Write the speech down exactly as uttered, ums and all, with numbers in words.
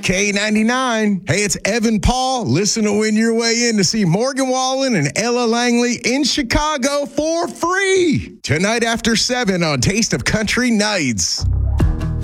K ninety-nine. Hey, it's Evan Paul. Listen to win your way in to see Morgan Wallen and Ella Langley in Chicago for free tonight after seven on Taste of Country Nights.